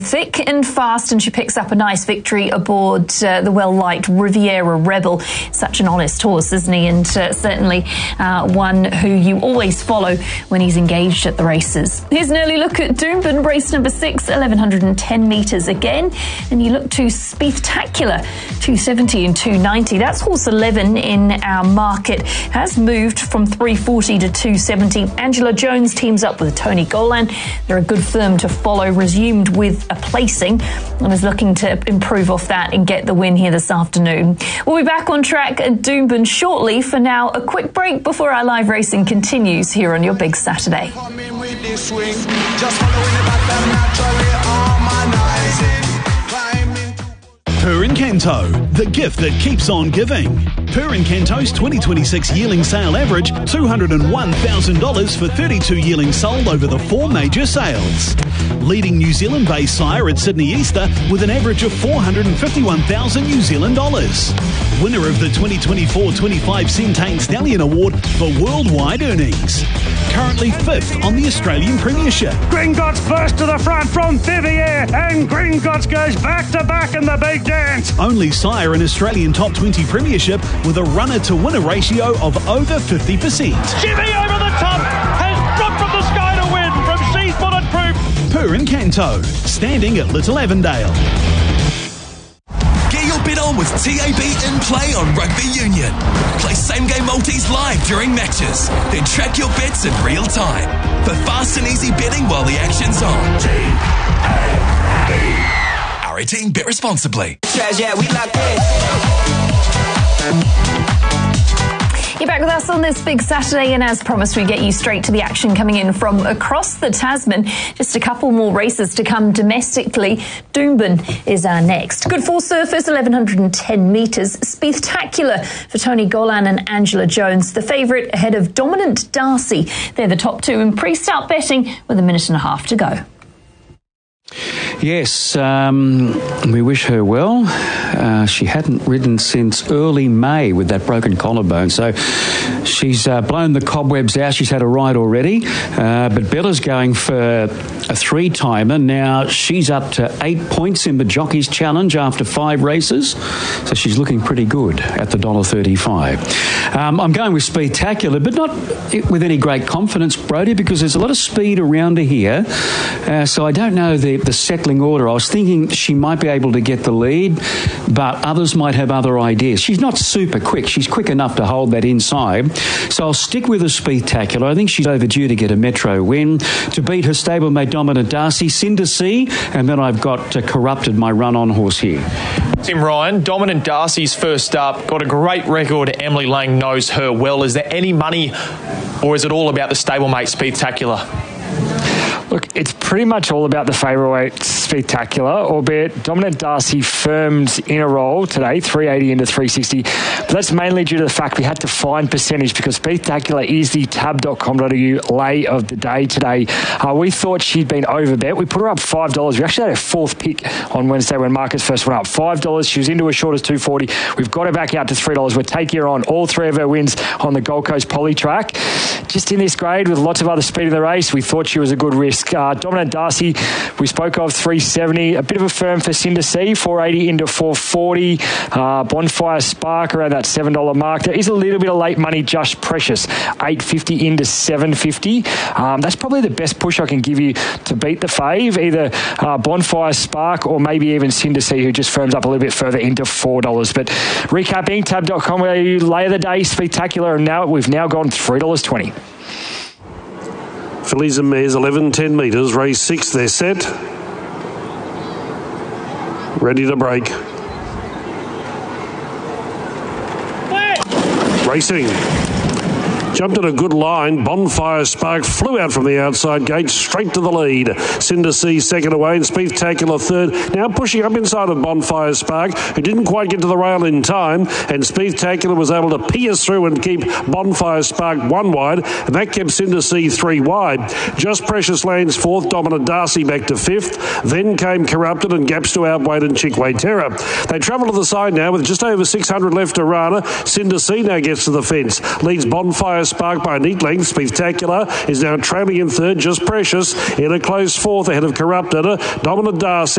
Thick and fast, and she picks up a nice victory aboard the well-liked Riviera Rebel. Such an honest horse, isn't he? And certainly one who you always follow when he's engaged at the races. Here's an early look at Doomben, race number 6, 1110 metres again. And you look to Speedtacular, 270 and 290. That's horse 11 in our market. Has moved from 340 to 270. Angela Jones teams up with Tony Golan. They're a good firm to follow, resumed with a placing, and is looking to improve off that and get the win here this afternoon. We'll be back on track at Doomben shortly. For now, a quick break before our live racing continues here on your Big Saturday. Purinkanto, the gift that keeps on giving. Purinkanto's 2026 yearling sale average $201,000 for 32 yearlings sold over the 4 major sales. Leading New Zealand-based sire at Sydney Easter with an average of $451,000 New Zealand dollars. Winner of the 2024-25 Centaine Stallion Award for worldwide earnings. Currently 5th on the Australian Premiership. Gringotts burst to the front from Vivier, and Gringotts goes back-to-back in the big dance. Only sire in Australian Top 20 Premiership with a runner-to-winner ratio of over 50%. Jimmy over the top, has dropped from the sky to win from She's Bulletproof. Purinkanto, standing at Little Avondale. Get your bet on with TAB in play on Rugby Union. Play same-game multis live during matches, then track your bets in real time. For fast and easy betting while the action's on. TAB. R18, bet responsibly. You're back with us on this Big Saturday, and as promised, we get you straight to the action coming in from across the Tasman. Just a couple more races to come domestically. Doomben is our next. Good full surface, 1110 metres. Speedtacular for Tony Golan and Angela Jones. The favourite ahead of Dominant Darcy. They're the top 2 in pre-start betting with a minute and a half to go. Yes, we wish her well. She hadn't ridden since early May with that broken collarbone, so she's blown the cobwebs out. She's had a ride already, but Bella's going for a 3-timer. Now she's up to 8 points in the Jockey's Challenge after 5 races, so she's looking pretty good at the $1.35. I'm going with Speedtacular, but not with any great confidence, Brodie, because there's a lot of speed around her here, so I don't know the settling order. I was thinking she might be able to get the lead, but others might have other ideas. She's not super quick. She's quick enough to hold that inside. So I'll stick with a Speedtacular. I think she's overdue to get a Metro win. To beat her stablemate Dominant Darcy, Cinder C, and then I've got Corrupted, my run-on horse here. Tim Ryan, Dominant Darcy's first up, got a great record. Emily Lang knows her well. Is there any money, or is it all about the stablemate Speedtacular? Look, it's pretty much all about the favourite Speedtacular, albeit Dominant Darcy firmed in a roll today, 380 into 360. But that's mainly due to the fact we had to find percentage because Speedtacular is the tab.com.au lay of the day today. We thought she'd been overbet. We put her up $5. We actually had her 4th pick on Wednesday when markets first went up. $5. She was into as short as $2.40. We've got her back out to $3. We're taking her on all 3 of her wins on the Gold Coast Poly track. Just in this grade with lots of other speed in the race, we thought she was a good risk. Dominant Darcy, we spoke of 370, a bit of a firm for Cinder C, 480 into 440. Bonfire Spark around that $7 mark. There is a little bit of late money, Just Precious, 850 into 750. That's probably the best push I can give you to beat the fave, either Bonfire Spark or maybe even Cinder C, who just firms up a little bit further into $4. But recapping, tab.com, where you lay of the day, Speedtacular, and now we've now gone $3.20. Fillies and Mares, 1110 metres, race 6, they're set. Ready to break. Racing. Jumped at a good line. Bonfire Spark flew out from the outside gate straight to the lead. Cinder C second away and Speedtacular third. Now pushing up inside of Bonfire Spark, who didn't quite get to the rail in time, and Speedtacular was able to pierce through and keep Bonfire Spark 1 wide, and that kept Cinder C 3 wide. Just Precious lands 4th, Dominant Darcy back to 5th. Then came Corrupted and gaps to Outweighed and Chickway Terror. They travel to the side now with just over 600 left to run. Cinder C now gets to the fence. Leads Bonfire Spark by a neat length. Speedtacular is now trailing in 3rd. Just Precious in a close 4th ahead of Corrupted. Dominant Darcy